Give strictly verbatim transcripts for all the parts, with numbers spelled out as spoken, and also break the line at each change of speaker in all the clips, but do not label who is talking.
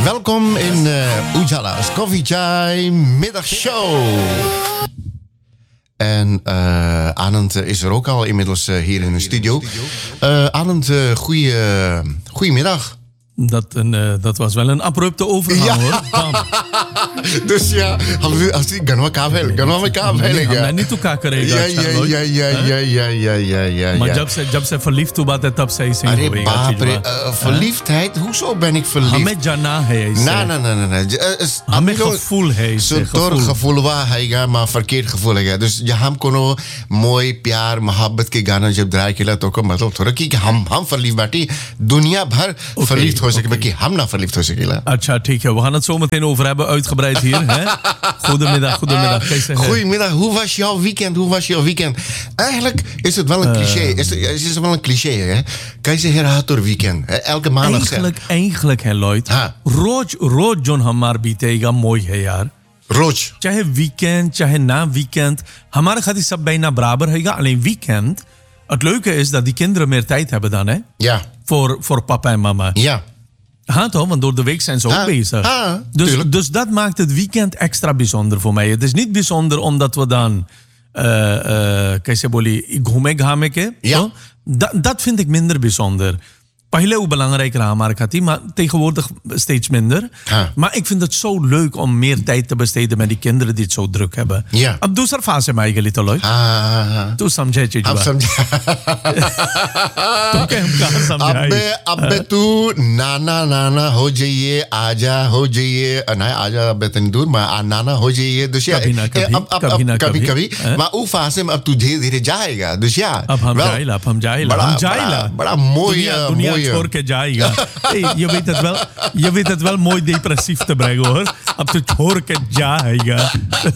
Welkom in uh, Ujala's Coffee Chai middagshow. En uh, Anand is er ook al inmiddels uh, hier in de studio. Uh, Anand, uh, goeie, uh, goedemiddag.
Dat, een, uh, dat was wel een abrupte overgang, ja. Hoor. Bam.
Dus ja, als die ganwa kabel, ganwa में kabel है क्या?
हमने नहीं तो क्या करेगा?
Ja ja ja ja ja ja ja ja ja.
Maar जब से जब से verliefd हुआ था तब से ही सही
अरे
होएगा.
बाप रे, uh, verliefdheid? Hoezo ben ik verliefd?
हमें जाना है इसे.
Nee nee nee nee nee.
हमें gevoel है इसे.
Zo'n gevoel waar hij gaat, maar verkeerd gevoel है. Dus je हम कोनो मोई प्यार मोहब्बत के गाना जब ड्राई किला तो को मतलब थोड़ा कि हम हम verliefd बाटी दुनिया भर verliefd हो सके बाकी हम ना verliefd हो सकेला.
अच्छा ठीक है, we gaan het zo meteen over hebben uitgebreid hier. Hè? Goedemiddag, goedemiddag.
Goedemiddag, hoe was jouw weekend? Hoe was jouw weekend? Eigenlijk is het wel een cliché. Uh, is, het, is het wel een cliché, hè? Kijk ze herator weekend. Elke maandag.
Eigenlijk, eigenlijk, hè, Lloyd. Rooj, rooj John Hamar बीतेगा mooi है यार.
रोज
चाहे weekend, चाहे ना weekend. हमारे खातिर सब bijna barabar हैगा. Alleen weekend. Het leuke is dat die kinderen meer tijd hebben dan, hè?
Ja.
Voor, voor papa en mama.
Ja.
Ja, toch? Want door de week zijn ze ook
ha,
bezig.
Ha,
dus, dus dat maakt het weekend extra bijzonder voor mij. Het is niet bijzonder omdat we dan... कैसे बोली घूमे घामे के
ja.
dat, dat vind ik minder bijzonder. Pahile hoe belangrijk raar maar kati, maar tegenwoordig steeds minder.
Ha.
Maar ik vind het zo leuk om meer tijd te besteden met die kinderen die het zo druk hebben.
Ja.
अब दूसरा फासे में आएगा लितो लोग. तू समझे चीज़
अब समझा.
तो क्या हम कहाँ समझाएं?
अबे अबे तू नाना नाना हो जाइए, आजा हो जाइए, नहीं आजा अबे तनी दूर मैं नाना हो जाइए. Dus ja,
कभी ना कभी,
अब अब
कभी ना
कभी
कभी.
कभी maar hoe fase में अब तू धीरे धीरे जाएगा. Dus ja.
अब हम जाएगा, अब हम जाएगा, हम जाएगा.
बड़ा mooi
दुनिया छोड़ के जाएगा. Hey, je weet het wel, je weet het wel mooi depressief te brengen hoor. अब तो छोड़ के जाएगा.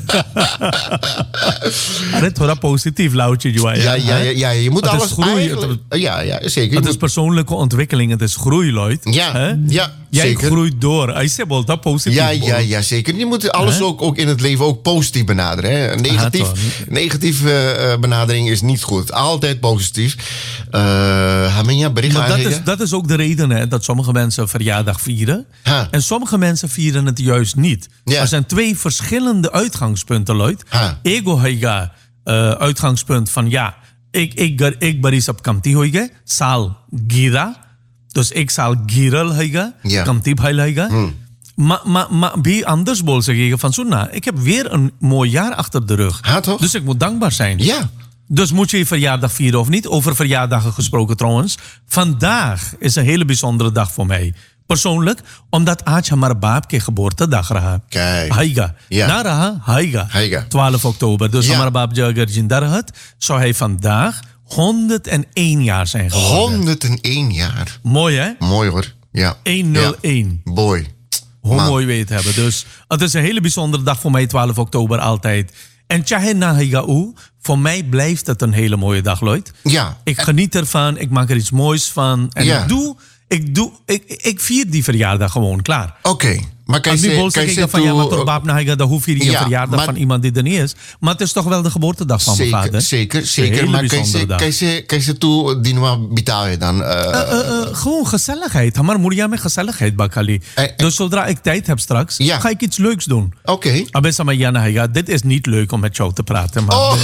अरे थोड़ा positief lautje जो है.
Ja ja ja ja, je moet
het
alles
groeien.
Ja ja zeker.
Het is persoonlijke ontwikkeling, het is groei, Lloyd.
Ja
He?
ja.
Jij
zeker.
groeit door. Hij zegt wel dat positief.
Ja, ja, ja, zeker. Je moet alles ook, ook in het leven ook positief benaderen. Hè? Negatief,
ah,
negatieve uh, benadering is niet goed. Altijd positief. Uh,
maar dat, is, dat is ook de reden hè, dat sommige mensen verjaardag vieren.
Ha.
En sommige mensen vieren het juist niet.
Ja.
Er zijn twee verschillende uitgangspunten, Lloyd.
Ha.
Ego heiga uh, uitgangspunt van ja, ik, ik, ik baris op kamti hoige, sal gira. Dus ik zal giral heiga,
ja.
kamti bhail heiga. Hmm. Maar ma, ma, wie anders bol zeggen van Sunna, ik heb weer een mooi jaar achter de rug.
Ha, toch?
Dus ik moet dankbaar zijn.
Ja.
Dus moet je je verjaardag vieren of niet? Over verjaardagen gesproken trouwens. Vandaag is een hele bijzondere dag voor mij. Persoonlijk, omdat आज हमारा बाप के गeboortedag रहा.
Kijk.
Haiga.
Ja.
Na raha, haiga.
Haiga.
twaalf oktober. Dus
ja.
हमारा बाप जो अगर जिंदा रहत, zou hij vandaag honderdéén jaar zijn geworden.
honderdéén jaar.
Mooi hè?
Mooi hoor. Ja.
honderdéén.
Ja. Boy.
Hoe
Man.
mooi wil je het hebben. Dus het is een hele bijzondere dag voor mij, twaalf oktober altijd. En Chahe Nahigau, voor mij blijft het een hele mooie dag, Lloyd.
Ja.
Ik geniet ervan, ik maak er iets moois van. En
ja.
ik doe, ik doe, ik, ik vier die verjaardag gewoon, klaar.
Oké. Okay. Maar kan
je
je
zeggen van ja, maar toch baap Nahiga, dan hoef je die ja, verjaardag maar, van iemand die er niet is. Maar het is toch wel de geboortedag van
zeker,
mijn vader.
Zeker, zeker. Maar kan je toe die nou betalen dan? Uh,
uh, uh, uh, gewoon gezelligheid. Maar moet je met gezelligheid bakali. Uh, uh, dus zodra ik tijd heb straks, ja. ga ik iets leuks doen.
Oké. Okay.
Abessa maar ja, Nahiga, dit is niet leuk om met jou te praten. Maar
oh.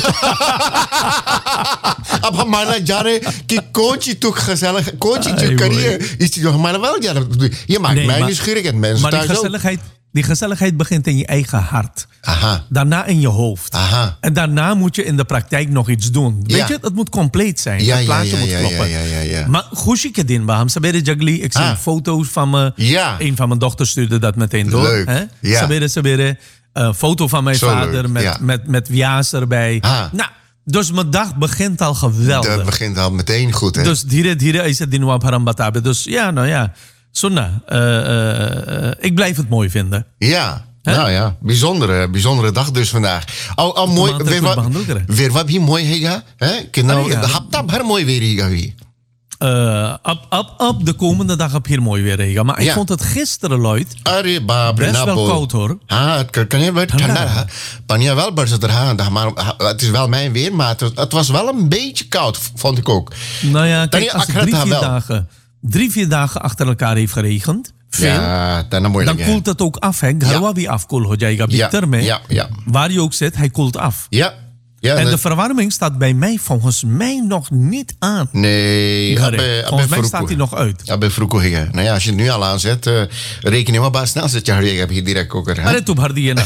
अब हमारा जा रहे कि कोच ही तो gezellig coach ही जो करिए is die हमारा wel ja je maakt mij nieuwsgierig en mensen
thuis ook. Gezelligheid, die gezelligheid begint in je eigen hart.
Aha.
Daarna in je hoofd.
Aha.
En daarna moet je in de praktijk nog iets doen. Weet
ja.
je, het moet compleet zijn.
Ja,
het plaatje
ja, ja,
moet
ja,
kloppen.
Ja, ja, ja, ja.
Maar Gushi Kedin, Baham Sabere Jagli, ik zie ah. foto's van me.
Ja.
Een van mijn dochters stuurde dat meteen door.
Leuk.
Hè?
Ja.
Sabere Sabere, een foto van mijn
Zo
vader
leuk.
met,
Ja.
met, met Via's erbij.
Ah.
Nou, dus mijn dag begint al geweldig.
Dat begint al meteen goed, hè?
Dus dhire dhire is het din wa bharam batabe. Dus ja, nou ja. Sunna, uh, uh, uh, ik blijf het mooi vinden.
Ja. He? Nou ja, bijzondere, bijzondere dag dus vandaag. Al, al mooi, weer wat, weer wat hier mooi hega, hè? Nou, hapta bhar mooi weer hier.
Uh, op, op, op de komende dag heb hier mooi weer regen. Maar ik ja. vond het gisteren, Lloyd,
Arre, babe,
best
nabo.
wel koud hoor.
Ah, het kan je wel tanda. Panja wel barzater, maar het is wel mijn weer, maar het, het was wel een beetje koud, vond ik ook.
Nou ja, kijk, als het drie, vier dagen, drie, vier dagen achter elkaar heeft geregend, veel,
Ja, dan moeilijk,
dan
hè.
koelt het ook af. Hè? Garwa भी afkoel हो जाएगा
Ja,
bitter में.
ja, ja.
Waar je ook zit, hij koelt af.
Ja. ja
En
dat-
de verwarming staat bij mij volgens mij nog niet aan.
Nee,
Gare.
abbe- abbe
Volgens mij
fruko.
staat hij nog uit.
Ja, bij vroeger higa. Nou ja, als je het nu al aanzet, uh, reken je maar bij snel zet je hard. Ik heb hier direct koker. hè?
Arre tu bhar diye na.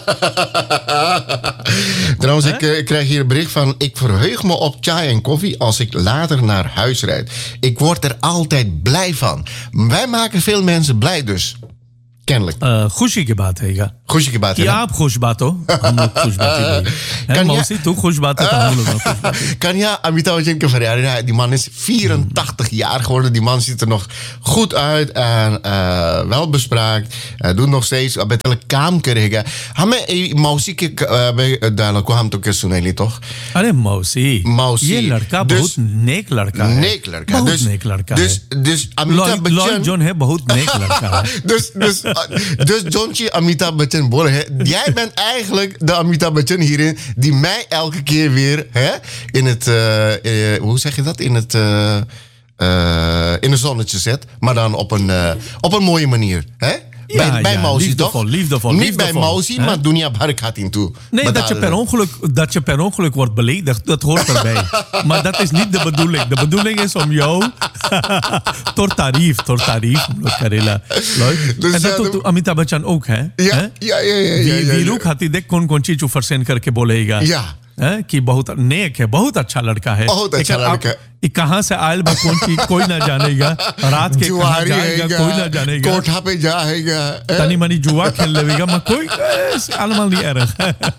Trouwens, ik, eh, ik krijg hier een bericht van... Ik verheug me op chai en koffie als ik later naar huis rijd. Ik word er altijd blij van. Wij maken veel mensen blij dus. Kennelijk.
Uh, खुशी की बात है ये
Goedje gebaat.
कि आप खुश बात हो हम लोग खुश बात ही
Kan je-
मौसी तू खुश बात है तो हम लोग खुश बात
Kan ja, Amitabh Bachchan kan verjaren. Ja, die man is vierentachtig jaar geworden. Die man ziet er nog goed uit en uh, welbespraakt. Hij doet nog steeds. Met een kaam krijgen. Hame mausi ke bij daar ko ham to ke suneli toch?
अरे मौसी
मौसी,
ये लड़का
dus-
बहुत नेक लड़का है
Neek लड़का.
बहुत
Dus,
नेक लड़का
dus,
है
dus Amitabh
Lloyd
Bachchan.
Lloyd John है बहुत नेक लड़का है
Dus, dus, uh, dus Johnchi Amitabh Bachchan Bolle, hè, jij bent eigenlijk de Amitabh Bachchan hierin die mij elke keer weer hè, in het, uh, uh, hoe zeg je dat, in het, uh, uh, in een zonnetje zet, maar dan op een, uh, op een mooie manier, hè?
Ja,
bij bij
ja,
Mausi
liefdevol,
toch?
liefdevol,
Niet
liefdevol,
bij Mausi,
hè?
maar Dunia Barakatin toe.
Nee,
Maar
dat je,
daar,
per ongeluk, dat je per ongeluk wordt beledigd, dat hoort erbij. Maar dat is niet de bedoeling. De bedoeling is om jou... Tot tarief, tot tarief. Karela.
Dus,
En dat
ja,
doet
de-
Amitabh Bachchan ook, hè?
Ja,
Hè?
ja, ja, ja, ja,
we-
ja,
Veeru
ja.
खाती देख कौन कौन चीज फरसेन करके बोलेगा
Ja.
है? कि बहुत नेक है बहुत अच्छा लड़का है
बहुत अच्छा
लेकिन अब
लड़का है।
ये कहाँ से आयल बा कौन चीज कोई ना जानेगा रात के कहाँ
जुआरी
जाएगा
हैगा,
कोई ना जानेगा
कोठा पे जाएगा hè?
तनी मनी जुआ खेल लेगा maar कोई is allemaal niet erg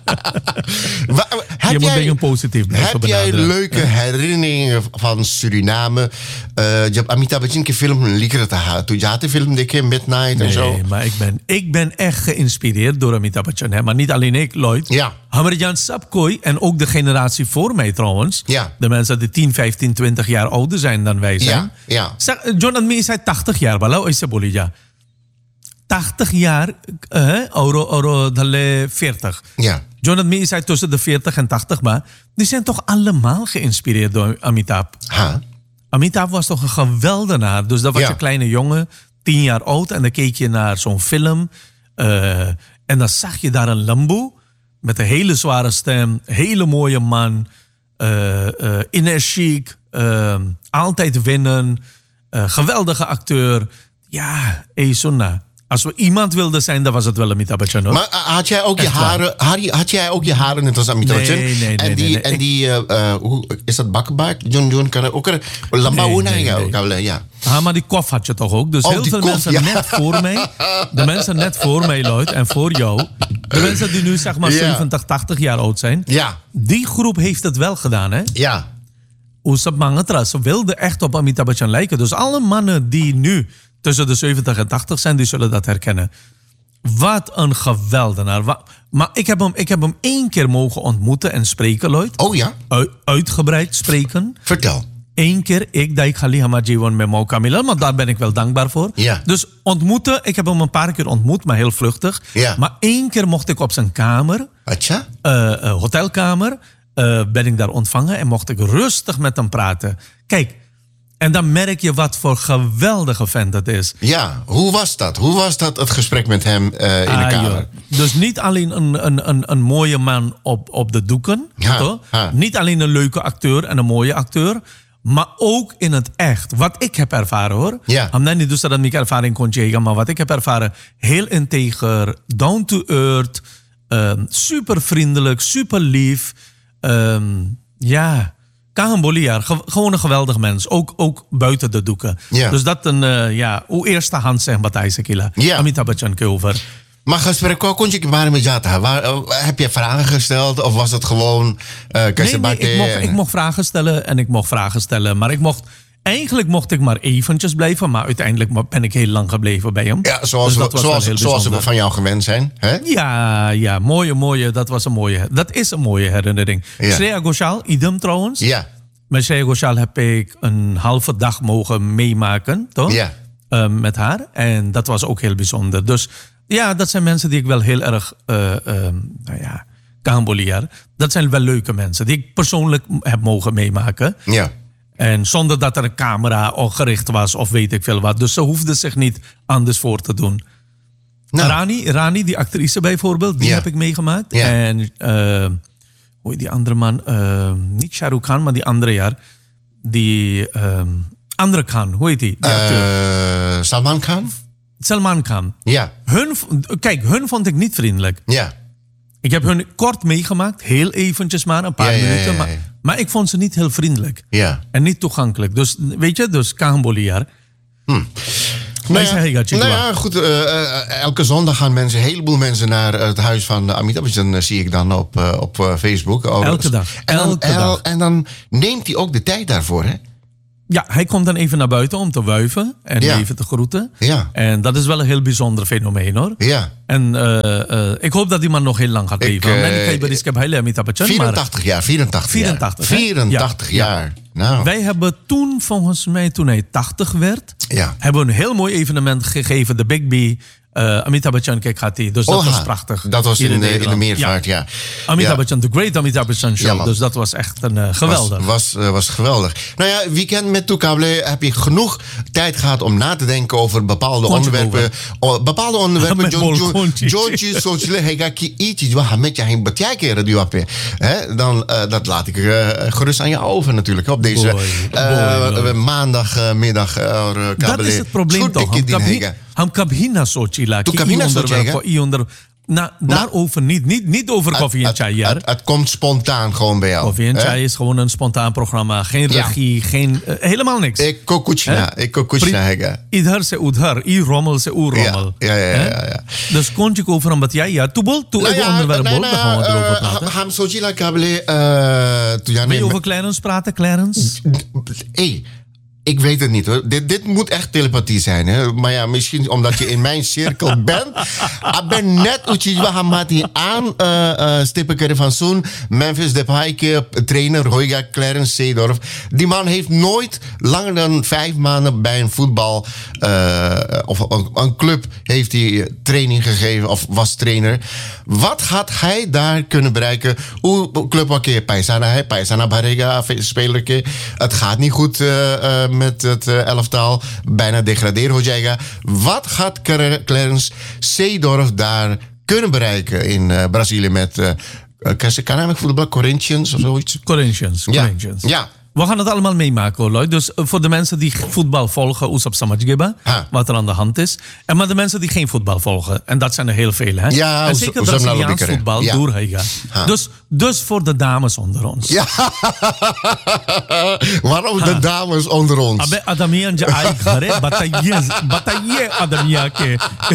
Wa- heb
je moet
jij-
dingen positief blijven
Heb jij
benaderen.
leuke herinneringen van Suriname? Uh, je hebt Amitabh Bachchan ke film liker te ha. Toen je had de film dikke Midnight en zo.
Nee, maar ik ben, ik ben echt geïnspireerd door Amitabh Bachchan. Hè? Maar niet alleen ik, Lloyd.
Ja.
Hammerjan Sapkoi en ook de generatie voor mij trouwens.
Ja.
De mensen die tien, vijftien, twintig jaar ouder zijn dan wij zijn.
Ja, ja.
Zeg, Jonathan Mee zei tachtig jaar. Bala, oise bolija. tachtig jaar, eh, euro, euro, dalle veertig.
Ja.
Jonathan Mee zei tussen de veertig en tachtig, maar die zijn toch allemaal geïnspireerd door Amitabh.
Ha.
Amitabh was toch een geweldenaar. Dus dat was
Ja.
een kleine jongen, tien jaar oud. En dan keek je naar zo'n film. eh, en dan zag je daar een lamboe. Met een hele zware stem. Hele mooie man. eh, eh, energiek. eh, altijd winnen. eh, geweldige acteur. Ja, hey, Sonna. Als we iemand wilden zijn, dan was het wel Amitabh Bachchan. Hoor.
Maar uh, had jij ook je
Echt waar.
haren? Had, je- had jij ook je haren net als Amitabh
Nee,
Bachchan?
nee, nee,
En
nee,
die,
nee.
en
Ik-
die uh, uh, hoe, is dat bakkenbaard? John John kan er ook er. Lamba
Nee,
hoe
nee,
nee,
nee.
ja.
Ah, maar die kof had je toch ook? Dus
Oh,
heel
die
veel
kof,
mensen
ja.
net voor mij. De mensen net voor mij, Lloyd, en voor jou. De mensen die nu zeg maar
Ja.
zeventig, tachtig jaar oud zijn.
Ja,
Die groep heeft het wel gedaan, hè?
ja.
Oesap Mangetra, ze wilden echt op Amitabh Bachchan lijken. Dus alle mannen die nu tussen de zeventig en tachtig zijn, die zullen dat herkennen. Wat een geweldenaar. Wa- Maar ik heb hem, ik heb hem één keer mogen ontmoeten en spreken, Lloyd.
Oh ja,
U- uitgebreid spreken.
vertel.
Eén keer, ik dat ik Khali Hamajiwan met Mo Kamila, maar daar ben ik wel dankbaar voor.
Ja.
Dus ontmoeten, ik heb hem een paar keer ontmoet, maar heel vluchtig.
Ja.
Maar één keer mocht ik op zijn kamer,
Atja?
eh, eh, hotelkamer, eh, ben ik daar ontvangen en mocht ik rustig met hem praten. Kijk, en dan merk je wat voor geweldige vent het is.
Ja, hoe was dat? Hoe was dat het gesprek met hem uh, in de
Ah,
kamer?
joh. Dus niet alleen een, een, een, een mooie man op, op de doeken.
Ja,
toch?
ja.
Niet alleen een leuke acteur en een mooie acteur. Maar ook in het echt. Wat ik heb ervaren hoor.
Ja.
Hamdan niet dus dat ik ervaring kon zeggen. Maar wat ik heb ervaren. Heel integer. Down to earth. Um, super vriendelijk. Super lief. Um, ja. Kahan Boliar. Ge- gewoon een geweldig mens. Ook, ook buiten de doeken.
Ja.
Dus dat een. Uh, ja. Hoe eerste hand zeg wat hij zegt.
Ja.
Amitabh Bachchan over.
Maar gesprek, waar kon je waar met Jata? Waar, uh, heb je vragen gesteld of was het gewoon uh,
Nee, nee, ik, mocht,
en-
ik mocht vragen stellen en ik mocht vragen stellen. Maar ik mocht, eigenlijk mocht ik maar eventjes blijven. Maar uiteindelijk ben ik heel lang gebleven bij hem.
Ja, zoals,
Dus
we,
dat was wel
zoals,
heel
zoals we
bijzonder.
van jou gewend zijn. Hè?
Ja, ja, mooie, mooie. Dat was een mooie. Dat is een mooie herinnering.
Ja.
Shreya Ghoshal, idem trouwens.
Ja,
Met Shreya Ghoshal heb ik een halve dag mogen meemaken, toch?
Ja.
Uh, met haar. En dat was ook heel bijzonder. Dus ja, dat zijn mensen die ik wel heel erg... Uh, uh, nou ja, Kahan Boliar. Dat zijn wel leuke mensen die ik persoonlijk heb mogen meemaken.
ja.
En zonder dat er een camera op gericht was of weet ik veel wat. Dus ze hoefde zich niet anders voor te doen. Nou. Rani, Rani, die actrice bijvoorbeeld, die
Ja.
heb ik meegemaakt.
Ja.
En uh, hoe heet die andere man? Uh, niet Shah Rukh Khan, maar die andere jaar. Die uh, andere Khan, hoe heet die? die
Uh, Salman Khan?
Salman Khan.
Ja.
Hun, kijk, hun vond ik niet vriendelijk.
Ja.
Ik heb hun kort meegemaakt, heel eventjes maar, een paar
Ja, ja,
minuten.
ja, ja.
Maar, maar ik vond ze niet heel vriendelijk.
Ja.
En niet toegankelijk. Dus weet je, dus Kahamboliar.
Hm. Nou ja,
Hij gaat je
nou
klaar.
ja, goed. Uh, uh, elke zondag gaan mensen, een heleboel mensen naar het huis van Amitabh Bachchan, uh, zie ik dan op, uh, op uh, Facebook. Oh,
Elke dag.
En dan,
Elke
el-
dag.
en dan neemt hij ook de tijd daarvoor, hè?
Ja, hij komt dan even naar buiten om te wuiven en
Ja.
even te groeten.
Ja.
En dat is wel een heel bijzonder fenomeen, hoor.
Ja.
En uh, uh, ik hoop dat die man nog heel lang gaat
Ik,
leven.
uh,
En ik heb Amitabh Bachchan, maar
vierentachtig jaar, vierentachtig,
vierentachtig, hè?
jaar. vierentachtig
Ja.
jaar. Nou.
wij hebben toen, volgens mij, toen hij tachtig werd,
Ja.
hebben we een heel mooi evenement gegeven, de Big B. Uh, Amitabh Bachchan, kijk, gaat hij. Dus dat
Oha,
was prachtig.
Dat was
Hier
in, de, in de
Nederland.
meervaart, ja.
Amitabh
Ja.
Bachchan, The Great Amitabh Bachchan Show.
Ja, man.
Dus dat was echt een uh, geweldig.
Was, was, uh, was geweldig. Nou ja, weekend met Toekable heb je genoeg tijd gehad om na te denken over bepaalde
Kontje
onderwerpen. Oh, bepaalde onderwerpen.
Met bolkontje.
George, zoals je hij gaat je iets, wat met je heen betjekeren die wapen. Hè? Dan uh, dat laat ik uh, gerust aan je over natuurlijk op deze
Boy,
uh,
boy, boy.
maandagmiddag. Uh,
Dat is het probleem toch. Ham kabhi- Ham kabhina sochila.
Tu kabhina sochega?
Nou, daarover niet. Niet, niet over koffie en chai.
Het, het, het komt spontaan gewoon bij jou.
Koffie en
hè?
chai is gewoon een spontaan programma. Geen
Ja.
regie, geen, uh, helemaal niks.
Ik kokuchna, ik kokuchna hega.
Idhar se udhar, i rommel se u rommel.
Ja, ja, ja,
Hè?
ja, ja.
Dus kon je over een batjai, ja. Toe bol, toe even onderwerp bol, dan gaan we erover praten.
Ham sochila kable.
Wil je over Clarence praten, Clarence?
Hey, ik weet het niet hoor. Dit, dit moet echt telepathie zijn. Hè? Maar ja, misschien omdat je in mijn cirkel bent. Ik ben net Uchiwa Hamati aan uh, uh, Stippekere van Soen. Memphis Depay, trainer Royga Clarence Seedorf. Die man heeft nooit langer dan vijf maanden bij een voetbal uh, of een, een club heeft hij training gegeven of was trainer. Wat gaat hij daar kunnen bereiken? Hoe club wat keer Paisana hij Paisana Barega speler. Het gaat niet goed uh, uh, met het uh, elftal. Bijna degraderen Hojega. Wat gaat Clarence Seedorf daar kunnen bereiken in uh, Brazilië met uh, kan hij met voetbal Corinthians of zoiets?
Corinthians,
Ja.
Corinthians.
Ja.
We gaan het allemaal meemaken, hoor, Lloyd. Dus uh, voor de mensen die voetbal volgen, Oesap Samajgiba,
Ha.
wat er aan de hand is. En maar de mensen die geen voetbal volgen, en dat zijn er heel veel, hè?
Ja,
en
Oes-
zeker
Oesam
Braziliaans
Lalobikere.
voetbal,
Ja.
door hij gaat. Dus, dus voor de dames onder ons.
Ja. Waarom de dames onder ons?
Abe adamian je ai ghare bataiye bataiye adamiya ke.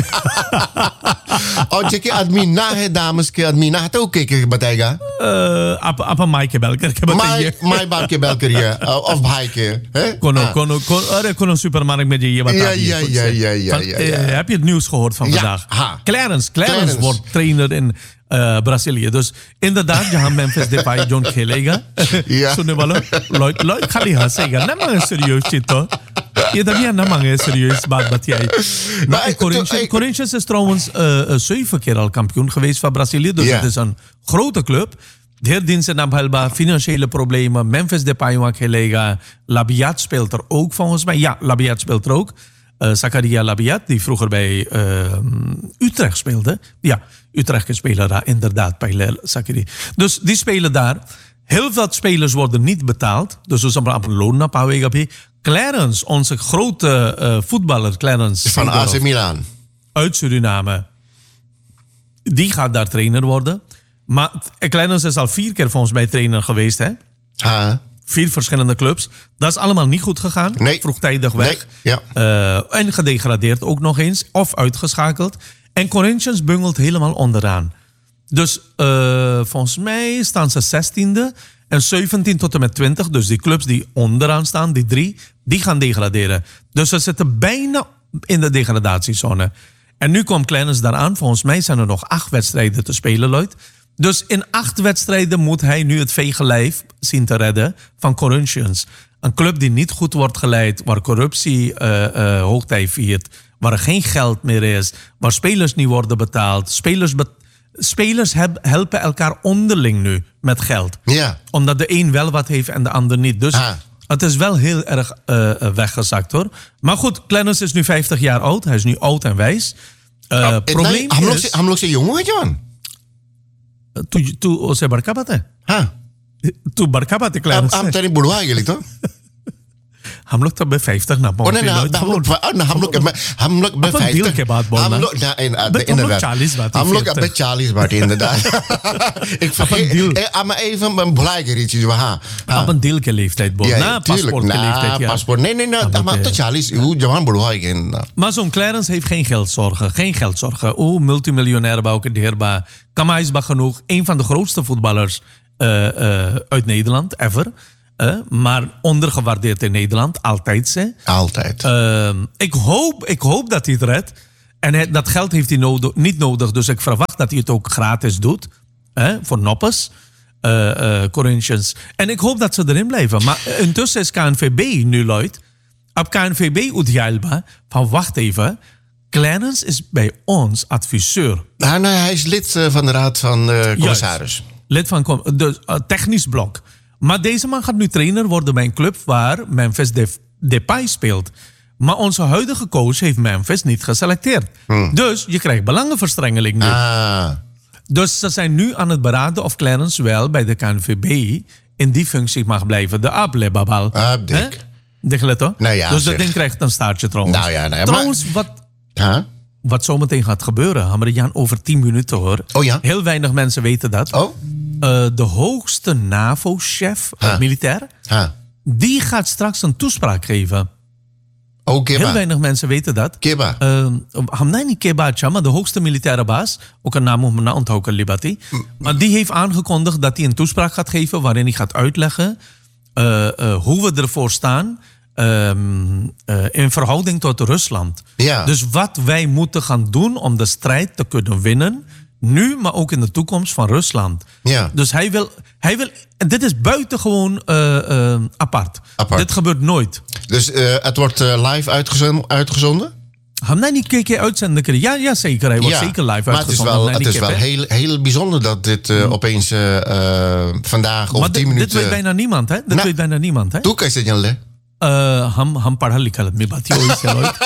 Oh, je admina है dames के admina है तो के के बताएगा
Uh, apa apa mai ke bel करके
माय
बताइए.
माय बाप के बैल करिए of भाई के हैं
Kono, kono, kono, अरे kono supermarkt met je wat
Ja,
daar
ja, ja, ja, ja, ja, ja.
Heb je het nieuws gehoord van
Ja,
vandaag?
ha.
Clarence, Clarence,
Clarence.
wordt trainer in uh, Brazilië. Dus inderdaad, je gaat Memphis Depay John Kelega.
Ja.
Zo nu wel, Lloyd, Lloyd, ga die gaan zeggen. Nee, maar serieus, Chito. Je dat niet aan serieus, baat wat jij.
Maar
Maar
ik-
Corinthians,
ik-
Corinthians is trouwens uh, uh, zeven keer al kampioen geweest van Brazilië. Dus
Ja.
het is een grote club. Heel diensten naar financiële problemen. Memphis Depay maakt Kelega. Labiat speelt er ook volgens mij. Ja, Labiat speelt er ook. Uh, Zakaria Labiat, die vroeger bij uh, Utrecht speelde. Ja, Utrecht spelen daar inderdaad bij Zakaria. Dus die spelen daar. Heel veel spelers worden niet betaald. Dus we zijn op loon naar Pauwegapi. Clarence, onze grote uh, voetballer Clarence
van A C Milan.
uit Suriname. Die gaat daar trainer worden. Maar Clarence is al vier keer volgens mij trainer geweest, hè?
Ha.
Vier verschillende clubs. Dat is allemaal niet goed gegaan.
Nee.
Vroegtijdig weg.
Nee,
Uh, en gedegradeerd ook nog eens. Of uitgeschakeld. En Corinthians bungelt helemaal onderaan. Dus uh, volgens mij staan ze zestiende. En zeventien tot en met twintig. Dus die clubs die onderaan staan, die drie, die gaan degraderen. Dus ze zitten bijna in de degradatiezone. En nu komt Clarence daaraan. Volgens mij zijn er nog acht wedstrijden te spelen, Lloyd. Dus in acht wedstrijden moet hij nu het vege lijf zien te redden van Corinthians. Een club die niet goed wordt geleid, waar corruptie uh, uh, hoogtij viert, waar er geen geld meer is, waar spelers niet worden betaald. Spelers, be- spelers heb- helpen elkaar onderling nu met geld.
Ja.
Omdat de een wel wat heeft en de ander niet. Dus
Ah.
Het is wel heel erg uh, weggezakt hoor. Maar goed, Clarence is nu vijftig jaar oud. Hij is nu oud en wijs. Uh,
Uh,
probleem
हम लोग
is...
से हम लोग से यूं है जवान
Tu, tu उसे बड़का बात है
हाँ
तू बड़का बात है
हम
Clarence
हम
से?
तेरी बुढ़वा है गली तो
हम लोग तब बे vijftig ना
Oh,
पहुंचे
nee, nou, हम लोग हम लोग हम लोग बे
अपन दिल के बात बोलना।
हम लोग ना इन-
बे तुम लोग
inderdaad
चालीस बात
हम लोग
veertig.
बे चालीस बाटी inderdaad ik vergeet eh, ah, maar even een belangrijke iets हाँ
अपन दिल के leeftijd बोल ना paspoort के leeftijd ja.
paspoort nee nee nee
dat,
maar
eh,
tot चालीस hoe जवान बुढ़वा है inderdaad
Maar zo'n Clarence heeft geen geldzorgen. Geen geldzorgen. Oeh, multimiljonair bouwke deerbaar. Kamaisba genoeg. Een van de grootste voetballers uh, uh, uit Nederland, ever. Uh, maar ondergewaardeerd in Nederland. Altijd, ze.
altijd
Uh, ik, hoop, ik hoop dat hij het redt. En hij, dat geld heeft hij nodig, niet nodig. Dus ik verwacht dat hij het ook gratis doet. Hè, voor noppes. Uh, uh, Corinthians. En ik hoop dat ze erin blijven. Maar intussen is K N V B nu luid. Op K N V B Udjalba. Van wacht even. Clarence is bij ons adviseur.
nou, nee, hij is lid uh, van de raad van uh, commissaris
Juist. Lid van com- de uh, technisch blok. Maar deze man gaat nu trainer worden bij een club waar Memphis Dep- Depay speelt. Maar onze huidige coach heeft Memphis niet geselecteerd. Hmm. Dus je krijgt belangenverstrengeling nu.
ah
Dus ze zijn nu aan het beraden of Clarence wel bij de K N V B in die functie mag blijven. De Able Babal.
Abdik.
Hè? Dicht hoor.
Nou ja,
dus dat
zeg.
ding krijgt een staartje trouwens.
Nou ja, nee,
trouwens, wat,
huh?
wat zometeen gaat gebeuren, Hammerjaan, over tien minuten hoor.
Oh ja?
Heel weinig mensen weten dat.
oh
Uh, de hoogste NAVO-chef, uh,
Huh.
militair,
huh.
die gaat straks een toespraak geven.
oh
Heel
Kiba
weinig mensen weten dat.
Kiba
Uh, Hamdani Kebacha, maar de hoogste militaire baas, ook een naam moet me na onthouden, Libati. Maar die heeft aangekondigd dat hij een toespraak gaat geven waarin hij gaat uitleggen uh, uh, hoe we ervoor staan um, uh, in verhouding tot Rusland.
Ja.
Dus wat wij moeten gaan doen om de strijd te kunnen winnen, nu, maar ook in de toekomst van Rusland.
Ja.
Dus hij wil, hij wil, en dit is buitengewoon uh, uh, apart.
Apart.
Dit gebeurt nooit.
Dus uh, het wordt uh, live uitgezonden? uitgezonden?
Gaan wij niet kijken uitzenden? Ja, ja, zeker. Hij wordt
Ja,
zeker live
maar het is
uitgezonden.
wel,
Nee,
het
niet
is wel
kippen.
heel, heel bijzonder dat dit uh, opeens uh, uh, vandaag of
Maar
tien
dit, dit
minuten...
weet bijna niemand, hè? Dit
Nou,
weet bijna niemand, hè?
Toen kan je het niet
Uh, हम हम पढ़ा लिखा आदमी बात ही होई से लोग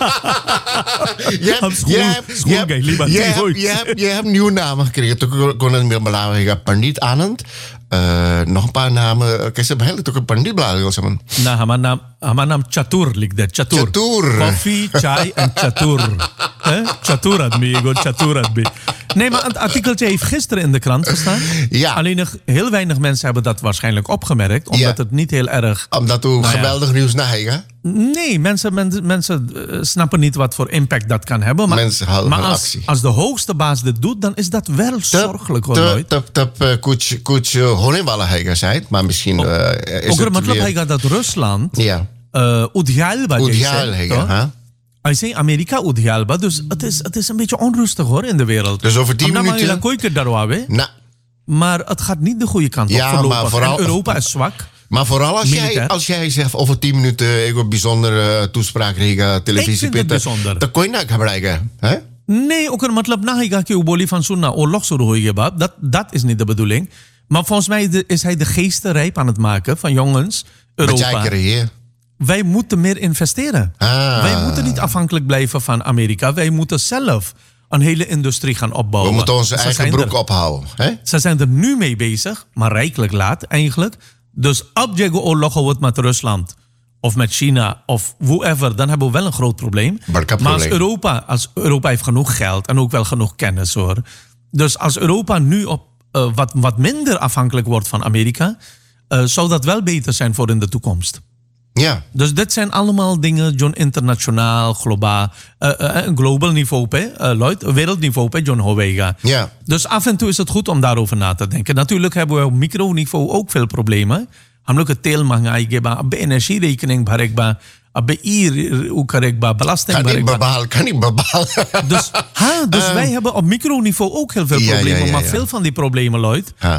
Je
हम
hebt,
school
je hebt,
school
je hebt,
गए ली बात
je
ही
hebt,
होई
je hebt, je hebt nieuwe namen gekregen. Toen kon het meer belangrijk. Pandit Anand. Uh, nog een paar namen. Kijk, ze hebben eigenlijk toch een pandit belangrijk.
ना हमारा नाम हमारा नाम चतुर लिख दे चतुर
चतुर।
कॉफी चाय en चतुर hè? चतुर आदमी एगो चतुर आदमी nee maar het artikeltje heeft gisteren in de krant gestaan
Ja.
alleen nog heel weinig mensen hebben dat waarschijnlijk opgemerkt omdat
Ja.
het niet heel erg
Omdat u
ja.
geweldig nieuws naar hè?
nee mensen, mensen, mensen uh, snappen niet wat voor impact dat kan hebben maar,
Mensen houden
maar
van
als,
actie.
als de hoogste baas dit doet dan is dat wel zorgelijk hoor nooit.
Dat dat kuch kuch honeballen hij zei, maar misschien uh, is
ook
het
मतलब
weer...
hij gaat dat Rusland
Ja.
uh, Udjalba
Udjal hij, hè?
Hij zei Amerika Udjalba, dus het is, het is een beetje onrustig hoor in de wereld.
Dus over tien
Amna
minuten-
maar koike daarover,
Nou,
maar het gaat niet de goede kant
Ja,
op voorlopig.
maar vooral-
En Europa is zwak.
maar vooral als jij,
Militair.
als jij zegt over tien minuten ik een bijzondere toespraak tegen televisie
Ik vind het bijzonder.
dan kon je nou gebruiken. Hè?
Nee, ook een matlab na higa ki uboli van sunna oorlog zo hoye bab. Dat dat is niet de bedoeling. Maar volgens mij de- is hij de geesten rijp aan het maken van jongens
Wat jij
Europa.
creëert.
Wij moeten meer investeren.
Ah.
Wij moeten niet afhankelijk blijven van Amerika. Wij moeten zelf een hele industrie gaan opbouwen.
We moeten onze
Ze
eigen
zijn
broek
er-
ophouden. Hè?
Ze zijn er nu mee bezig, maar rijkelijk laat eigenlijk. Dus op je oorlog wordt met Rusland of met China of whoever, dan hebben we wel een groot probleem.
Barka
Maar als
probleem.
Europa, als Europa heeft genoeg geld en ook wel genoeg kennis hoor. Dus als Europa nu op, uh, wat, wat minder afhankelijk wordt van Amerika, uh, zou dat wel beter zijn voor in de toekomst.
Ja.
Dus dit zijn allemaal dingen, John, internationaal, globaal, uh, uh, global niveau, hè, uh, Lloyd, wereldniveau, hè, John Howega.
Ja.
Dus af en toe is het goed om daarover na te denken. Natuurlijk hebben we op microniveau ook veel problemen. हम लोग के तेल महंगाई के बाद अब energierekening भरेगा अब ई उ करेगा belasting
Kan niet
भरेगा
bepalen, kan niet bepalen.
dus, ha, dus wij hebben op microniveau ook heel veel
Ja,
problemen.
ja, ja,
maar
ja.
veel van die problemen, Lloyd,
Ja.